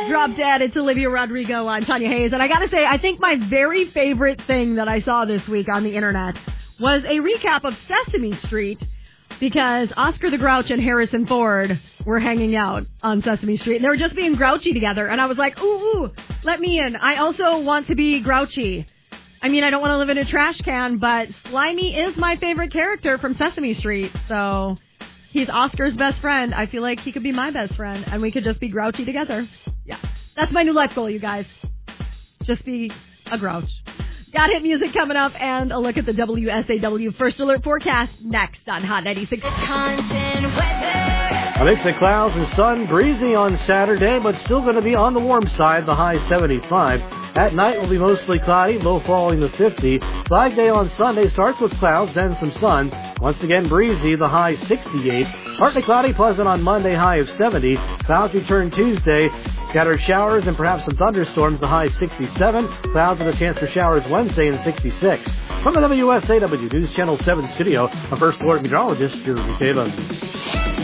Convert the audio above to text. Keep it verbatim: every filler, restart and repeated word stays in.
Drop Dead. It's Olivia Rodrigo. I'm Tanya Hayes. And I got to say, I think my very favorite thing that I saw this week on the internet was a recap of Sesame Street, because Oscar the Grouch and Harrison Ford were hanging out on Sesame Street, and they were just being grouchy together. And I was like, ooh, ooh, let me in. I also want to be grouchy. I mean, I don't want to live in a trash can, but Slimy is my favorite character from Sesame Street. So he's Oscar's best friend. I feel like he could be my best friend, and we could just be grouchy together. Yeah, that's my new life goal, you guys. Just be a grouch. Got hit music coming up, and a look at the W S A W First Alert forecast next on Hot ninety-six. A mix of clouds and sun, breezy on Saturday, but still going to be on the warm side, the high seventy-five. At night will be mostly cloudy, low falling to fifty. Five-day on Sunday starts with clouds, then some sun. Once again, breezy, the high sixty-eight. Partly cloudy, pleasant on Monday, high of seventy. Clouds return Tuesday. Scattered showers and perhaps some thunderstorms, the high sixty-seven. Clouds with a chance for showers Wednesday and sixty-six. From the W S A W News Channel seven studio, a First Alert meteorologist, Drew Buchanan.